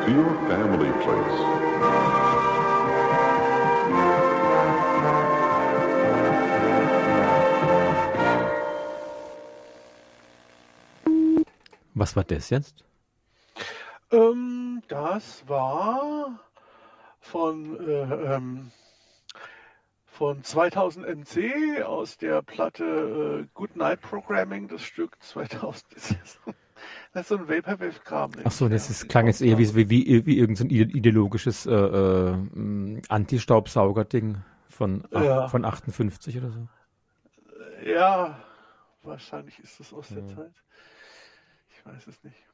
to your family place. Was war das jetzt? Das war von 2000 NC aus der Platte Good Night Programming, das Stück 2000. Das ist so ein Vaporwave-Kram. Ach so, das klang jetzt eher wie irgend so ein ideologisches Anti-Staubsauger-Ding von 58 oder so. Ja, wahrscheinlich ist das aus der Zeit. Ich weiß es nicht.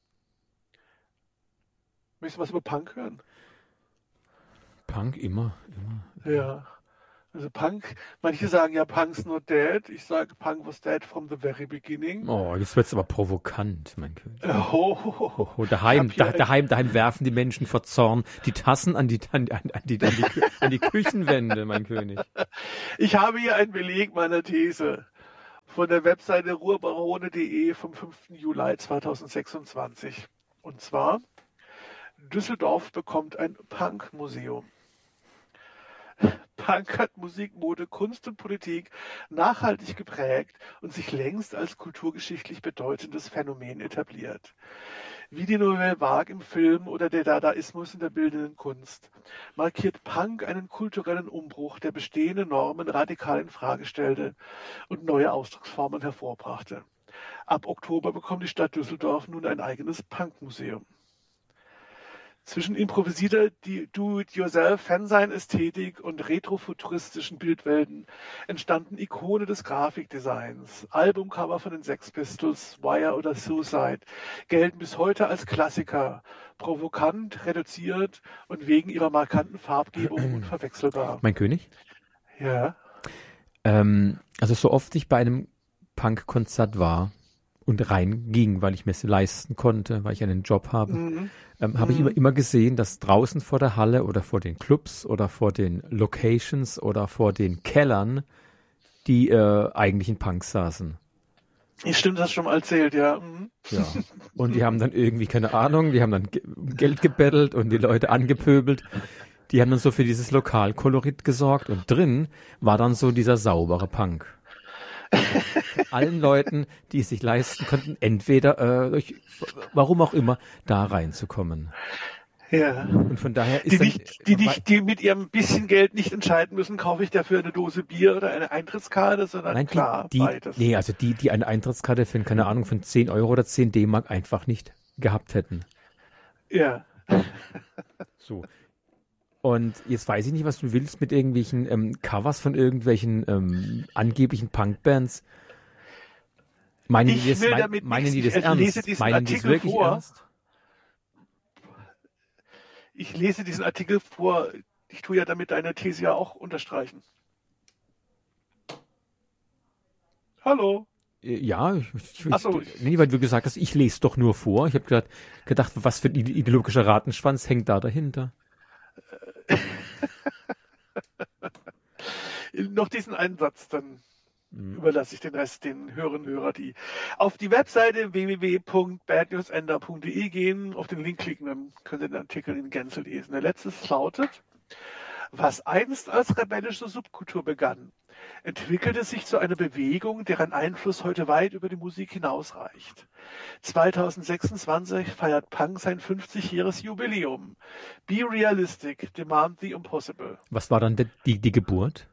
Möchtest du was über Punk hören? Punk immer. Ja. Also Punk, manche sagen ja Punk's not dead. Ich sage Punk was dead from the very beginning. Oh, jetzt wird's aber provokant, mein König. Daheim werfen die Menschen vor Zorn die Tassen an die Küchenwände, mein König. Ich habe hier einen Beleg meiner These von der Webseite ruhrbarone.de vom 5. Juli 2026. Und zwar, Düsseldorf bekommt ein Punk-Museum. Punk hat Musik, Mode, Kunst und Politik nachhaltig geprägt und sich längst als kulturgeschichtlich bedeutendes Phänomen etabliert. Wie die Nouvelle Vague im Film oder der Dadaismus in der bildenden Kunst markiert Punk einen kulturellen Umbruch, der bestehende Normen radikal in Frage stellte und neue Ausdrucksformen hervorbrachte. Ab Oktober bekommt die Stadt Düsseldorf nun ein eigenes Punkmuseum. Zwischen improvisierter Do-it-yourself-Fansein-Ästhetik und retrofuturistischen Bildwelten entstanden Ikone des Grafikdesigns. Albumcover von den Sex Pistols, Wire oder Suicide gelten bis heute als Klassiker, provokant, reduziert und wegen ihrer markanten Farbgebung unverwechselbar. Mein König? Ja. Also so oft ich bei einem Punk-Konzert war und reinging, weil ich mir es leisten konnte, weil ich einen Job habe, habe ich immer gesehen, dass draußen vor der Halle oder vor den Clubs oder vor den Locations oder vor den Kellern die eigentlichen Punks saßen. Stimmt, das hast du schon mal erzählt, ja. Ja. Und die haben dann irgendwie, keine Ahnung, die haben dann Geld gebettelt und die Leute angepöbelt. Die haben dann so für dieses Lokalkolorit gesorgt und drin war dann so dieser saubere Punk. Von allen Leuten, die es sich leisten konnten, entweder durch, warum auch immer, da reinzukommen. Ja. Und von daher ist die mit ihrem bisschen Geld nicht entscheiden müssen, kaufe ich dafür eine Dose Bier oder eine Eintrittskarte, sondern beides. Nee, also die eine Eintrittskarte für, keine Ahnung, von 10 Euro oder 10 D-Mark einfach nicht gehabt hätten. Ja. So. Und jetzt weiß ich nicht, was du willst mit irgendwelchen Covers von irgendwelchen angeblichen Punkbands. Meinen die das ernst? Meinen die das wirklich ernst? Ich lese diesen Artikel vor. Ich tue ja damit deine These ja auch unterstreichen. Hallo? Ja, nee, weil du gesagt hast, ich lese doch nur vor. Ich habe gedacht, was für ein ideologischer Rattenschwanz hängt da dahinter? Noch diesen einen Satz, dann überlasse ich den Rest den Hörern und Hörer, die auf die Webseite www.badnewsender.de gehen, auf den Link klicken, dann könnt ihr den Artikel in Gänze lesen. Der letzte lautet: Was einst als rebellische Subkultur begann, entwickelte sich zu einer Bewegung, deren Einfluss heute weit über die Musik hinausreicht. 2026 feiert Punk sein 50-jähriges Jubiläum. Be realistic, demand the impossible. Was war dann die Geburt?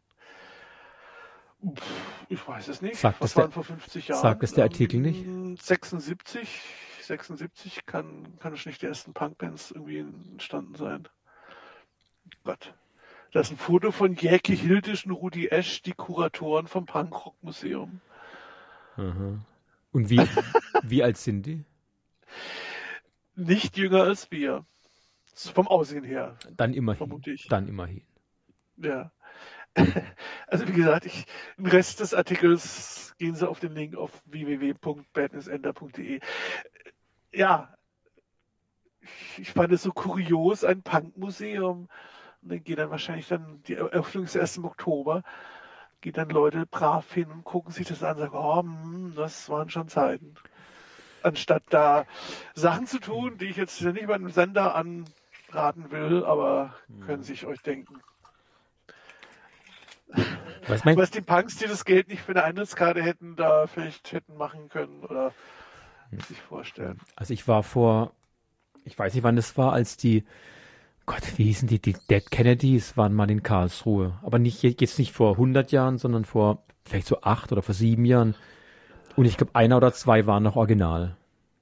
Ich weiß es nicht. Was waren vor 50 Jahren? Sagt es der Artikel nicht? 76 kann es nicht die ersten Punkbands irgendwie entstanden sein. Gott. Das ist ein Foto von Jäcki Hildisch und Rudi Esch, die Kuratoren vom Punkrock-Museum. Aha. Und wie alt sind die? Nicht jünger als wir. Vom Aussehen her. Dann immerhin. Vermute ich. Dann immerhin. Ja. Also wie gesagt, den Rest des Artikels gehen Sie auf den Link auf www.badnewsender.de. Ja, ich fand es so kurios, ein Punkmuseum. Und dann geht dann wahrscheinlich die Eröffnung ist erst im Oktober. Geht dann Leute brav hin und gucken sich das an und sagen, das waren schon Zeiten. anstatt da Sachen zu tun, die ich jetzt nicht meinem Sender anraten will, aber können sich euch denken. Was die Punks, die das Geld nicht für eine Eintrittskarte hätten, da vielleicht hätten machen können oder sich vorstellen. Also ich weiß nicht, wann das war, als wie hießen die Dead Kennedys waren mal in Karlsruhe. Aber jetzt nicht vor 100 Jahren, sondern vor vielleicht so 8 oder vor 7 Jahren. Und ich glaube, 1 oder 2 waren noch original.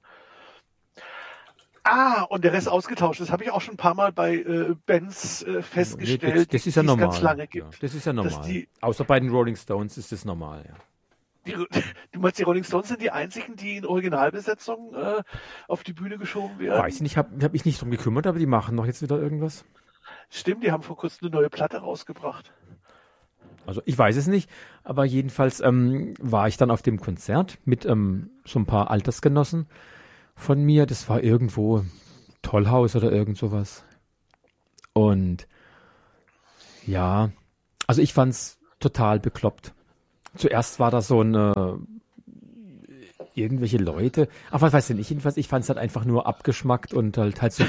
Und der Rest ausgetauscht. Das habe ich auch schon ein paar Mal bei Bands festgestellt. Das ist ja normal. Ganz lange gibt. Ja, das ist ja normal. Außer bei den Rolling Stones ist das normal, ja. Du meinst, die Rolling Stones sind die einzigen, die in Originalbesetzung auf die Bühne geschoben werden? Weiß ich nicht, hab mich nicht drum gekümmert, aber die machen doch jetzt wieder irgendwas. Stimmt, die haben vor kurzem eine neue Platte rausgebracht. Also ich weiß es nicht, aber jedenfalls war ich dann auf dem Konzert mit so ein paar Altersgenossen von mir. Das war irgendwo Tollhaus oder irgend sowas. Und ja, also ich fand's total bekloppt. Zuerst war da so irgendwelche Leute, aber weiß ich nicht, jedenfalls, ich fand es halt einfach nur abgeschmackt und halt so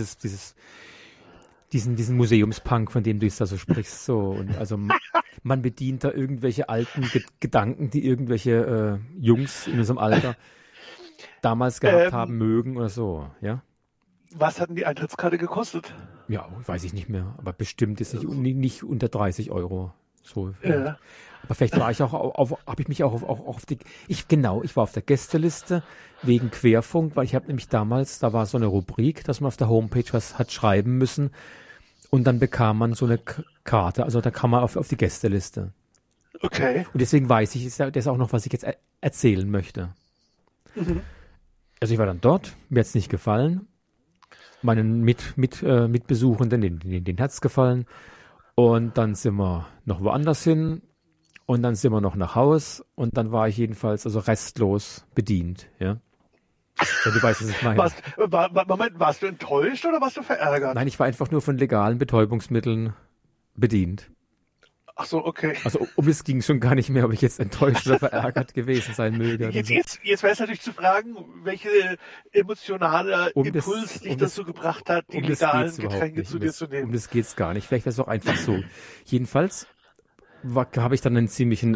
diesen Museumspunk, von dem du jetzt da so sprichst, so. Und also man bedient da irgendwelche alten Gedanken, die irgendwelche Jungs in unserem Alter damals gehabt haben mögen oder so, ja. Was hat denn die Eintrittskarte gekostet? Ja, weiß ich nicht mehr, aber bestimmt ist nicht unter 30 Euro. So. Ja. Aber vielleicht war ich auch habe ich mich auch auf ich war auf der Gästeliste wegen Querfunk, weil ich habe nämlich damals, da war so eine Rubrik, dass man auf der Homepage was hat schreiben müssen und dann bekam man so eine Karte, also da kam man auf die Gästeliste. Okay. Und deswegen weiß ich, das ist auch noch, was ich jetzt erzählen möchte. Mhm. Also ich war dann dort, mir hat's nicht gefallen, meinen Mitbesuchenden, denen hat's gefallen und dann sind wir noch woanders hin. Und dann sind wir noch nach Haus und dann war ich jedenfalls also restlos bedient, ja. Ja, du weißt, was ich meine. Moment, warst du enttäuscht oder warst du verärgert? Nein, ich war einfach nur von legalen Betäubungsmitteln bedient. Ach so, okay. Also um es ging schon gar nicht mehr, ob ich jetzt enttäuscht oder verärgert gewesen sein möge. Jetzt wäre es natürlich zu fragen, welche emotionale Impuls dich dazu gebracht hat, die legalen Getränke zu dir zu nehmen. Um das geht's gar nicht. Vielleicht wäre es auch einfach so. Jedenfalls habe ich dann einen ziemlichen,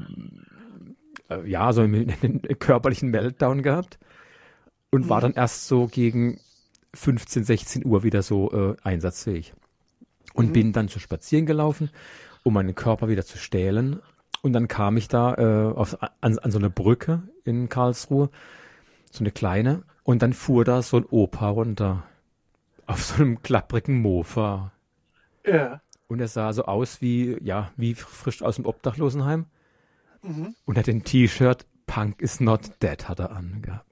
so einen körperlichen Meltdown gehabt und war dann erst so gegen 15, 16 Uhr wieder so einsatzfähig. Und bin dann zu spazieren gelaufen, um meinen Körper wieder zu stählen. Und dann kam ich da an so eine Brücke in Karlsruhe, so eine kleine, und dann fuhr da so ein Opa runter auf so einem klapprigen Mofa. Ja. Und er sah so aus wie frisch aus dem Obdachlosenheim. Mhm. Und er hat ein T-Shirt, Punk is not dead, hat er angehabt.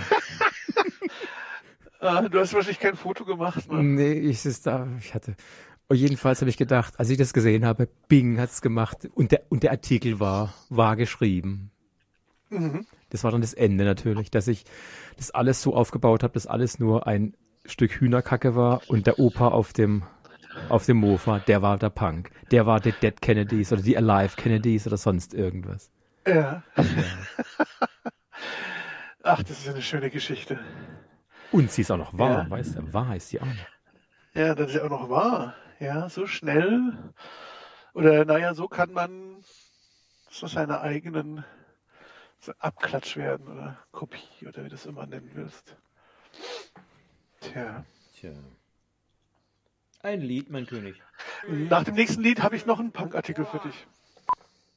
Du hast wahrscheinlich kein Foto gemacht, ne? Nee, jedenfalls habe ich gedacht, als ich das gesehen habe, Bing hat's gemacht und der Artikel war geschrieben. Mhm. Das war dann das Ende natürlich, dass ich das alles so aufgebaut habe, dass alles nur ein Stück Hühnerkacke war und der Opa auf dem Mofa, der war der Punk. Der war die Dead Kennedys oder die Alive Kennedys oder sonst irgendwas. Ja. Ach, das ist eine schöne Geschichte. Und sie ist auch noch wahr, weißt du? Wahr ist sie auch noch. Ja, das ist ja auch noch wahr. Ja, so schnell. Oder so kann man zu seiner eigenen Abklatsch werden oder Kopie oder wie du das immer nennen willst. Tja. Ein Lied, mein König. Nach dem nächsten Lied habe ich noch einen Punk-Artikel für dich.